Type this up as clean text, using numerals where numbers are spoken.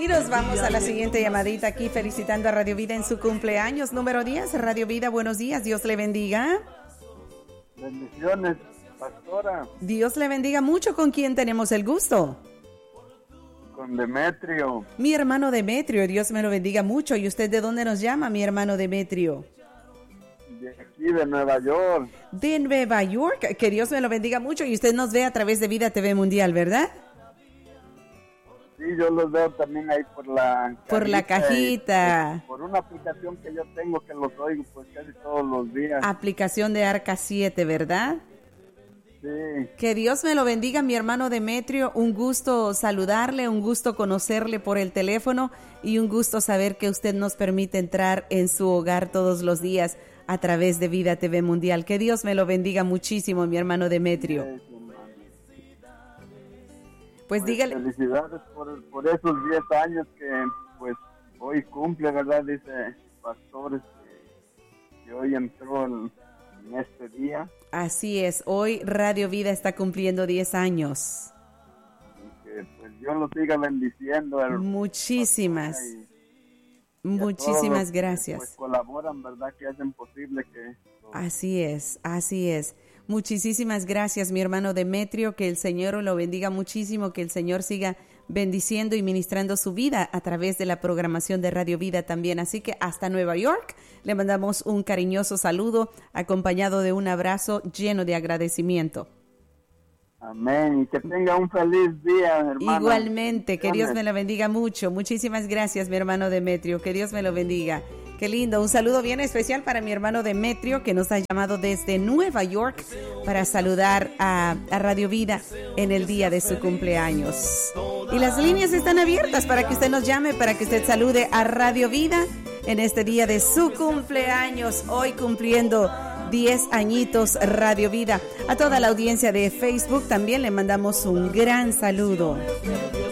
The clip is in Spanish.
Y nos vamos a la siguiente llamadita aquí, felicitando a Radio Vida en su cumpleaños número 10. Radio Vida, buenos días, Dios le bendiga. Bendiciones, pastora. Dios le bendiga mucho. ¿Con quién tenemos el gusto? Con Demetrio. Mi hermano Demetrio, Dios me lo bendiga mucho. ¿Y usted de dónde nos llama, mi hermano Demetrio? De aquí, de Nueva York. De Nueva York, que Dios me lo bendiga mucho. Y usted nos ve a través de Vida TV Mundial, ¿verdad? Sí, yo los veo también ahí por la cajita. Por la cajita. Por una aplicación que yo tengo que los oigo pues casi todos los días. Aplicación de Arca 7, ¿verdad? Sí. Que Dios me lo bendiga, mi hermano Demetrio. Un gusto saludarle, un gusto conocerle por el teléfono y un gusto saber que usted nos permite entrar en su hogar todos los días a través de Vida TV Mundial. Que Dios me lo bendiga muchísimo, mi hermano Demetrio. Sí, pues dígale. Felicidades por esos 10 años que pues hoy cumple, ¿verdad? Dice Pastores que hoy entró en este día. Así es, hoy Radio Vida está cumpliendo 10 años. Y que pues Dios lo siga bendiciendo. Muchísimas gracias. Pues colaboran, ¿verdad? Que hacen posible que... Así es. Muchísimas gracias, mi hermano Demetrio, que el Señor lo bendiga muchísimo, que el Señor siga bendiciendo y ministrando su vida a través de la programación de Radio Vida también. Así que hasta Nueva York le mandamos un cariñoso saludo acompañado de un abrazo lleno de agradecimiento. Amén, y que tenga un feliz día, hermano. Igualmente, que Dios me lo bendiga mucho. Muchísimas gracias, mi hermano Demetrio, que Dios me lo bendiga. Qué lindo, un saludo bien especial para mi hermano Demetrio, que nos ha llamado desde Nueva York para saludar a Radio Vida en el día de su cumpleaños. Y las líneas están abiertas para que usted nos llame, para que usted salude a Radio Vida en este día de su cumpleaños, hoy cumpliendo 10 añitos Radio Vida. A toda la audiencia de Facebook también le mandamos un gran saludo.